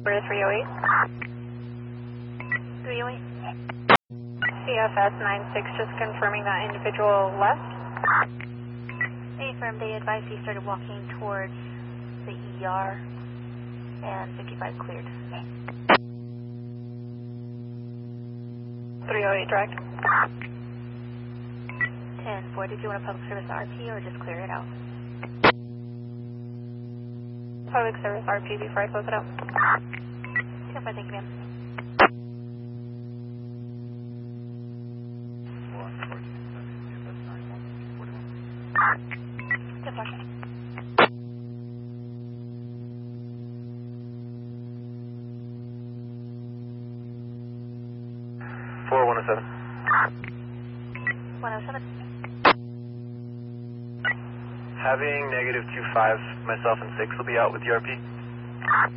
308. 308. CFS 96, just confirming that individual left. Affirm, they advised he started walking towards the ER and 55 cleared. 308 direct. 10-4, did you want a public service RP or just clear it out? Public service RP before I close it out. 10-4, thank you, ma'am. 10-4. 4107. 107. Having -25, myself and 6 will be out with the RP.